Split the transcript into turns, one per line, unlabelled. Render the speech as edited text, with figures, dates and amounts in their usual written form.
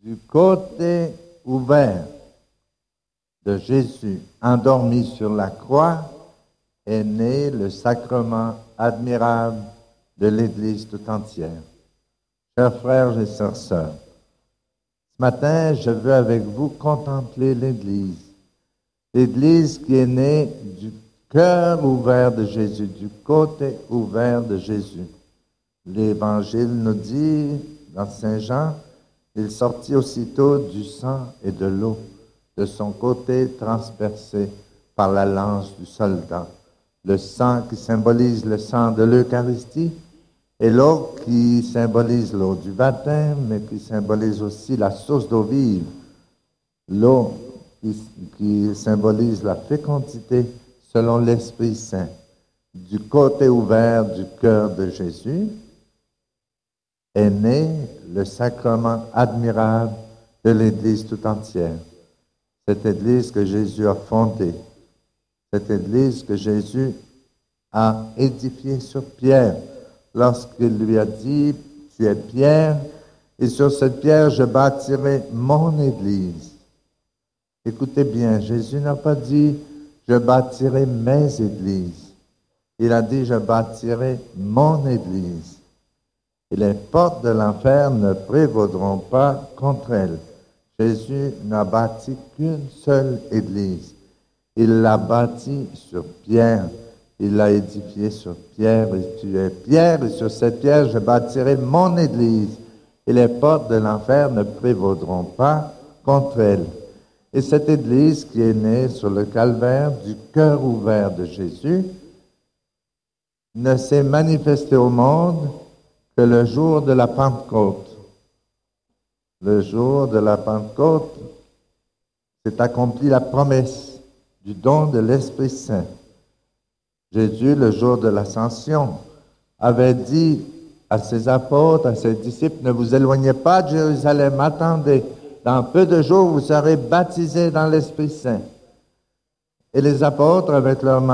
Du côté ouvert de Jésus, endormi sur la croix, est né le sacrement admirable de l'Église tout entière. Chers frères et sœurs, ce matin, je veux avec vous contempler l'Église. L'Église qui est née du cœur ouvert de Jésus, du côté ouvert de Jésus. L'Évangile nous dit, dans Saint Jean, il sortit aussitôt du sang et de l'eau, de son côté transpercé par la lance du soldat. Le sang qui symbolise le sang de l'Eucharistie et l'eau qui symbolise l'eau du baptême, mais qui symbolise aussi la source d'eau vive. L'eau qui symbolise la fécondité selon l'Esprit Saint. Du côté ouvert du cœur de Jésus est né le sacrement admirable de l'Église tout entière. Cette Église que Jésus a fondée, cette Église que Jésus a édifiée sur Pierre, lorsqu'il lui a dit, tu es Pierre, et sur cette pierre je bâtirai mon Église. Écoutez bien, Jésus n'a pas dit, je bâtirai mes églises. Il a dit, je bâtirai mon Église. Et les portes de l'enfer ne prévaudront pas contre elle. Jésus n'a bâti qu'une seule Église. Il l'a bâtie sur Pierre. Il l'a édifiée sur Pierre. Et tu es Pierre, et sur cette pierre, je bâtirai mon Église. Et les portes de l'enfer ne prévaudront pas contre elle. Et cette Église qui est née sur le calvaire du cœur ouvert de Jésus ne s'est manifestée au monde que le jour de la Pentecôte. Le jour de la Pentecôte s'est accomplie la promesse du don de l'Esprit Saint. Jésus, le jour de l'Ascension, avait dit à ses apôtres, à ses disciples, ne vous éloignez pas de Jérusalem, attendez, dans peu de jours vous serez baptisés dans l'Esprit Saint. Et les apôtres, avec leur